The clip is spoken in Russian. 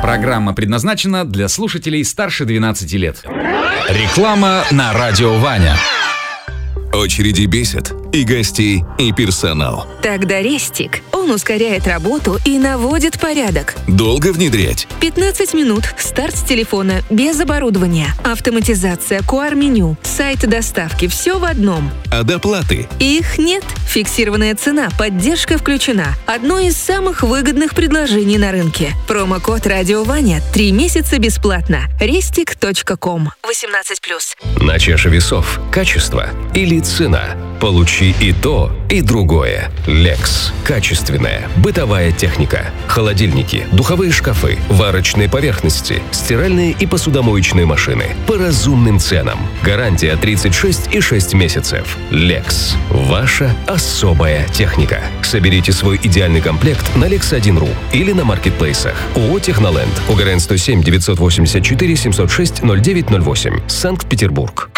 Программа предназначена для слушателей старше 12 лет. Реклама на Радио Ваня. Очереди бесят и гостей, и персонал. Тогда Рестик. Он ускоряет работу и наводит порядок. Долго внедрять? 15 минут. Старт с телефона, без оборудования. Автоматизация, QR-меню, сайт доставки. Все в одном. А доплаты? Их нет. Фиксированная цена, поддержка включена. Одно из самых выгодных предложений на рынке. Промокод «Радио Ваня» 3 месяца бесплатно. Restic.com. 18+. На чаше весов качество или цена. Получи и то, и другое. Lex. Качественная бытовая техника. Холодильники, духовые шкафы, варочные поверхности, стиральные и посудомоечные машины. По разумным ценам. Гарантия 36,6 месяцев. Lex. Ваша особая техника. Соберите свой идеальный комплект на lex1.ru или на маркетплейсах. ООО «Техноленд». УГРН 107 984 706 0908. Санкт-Петербург.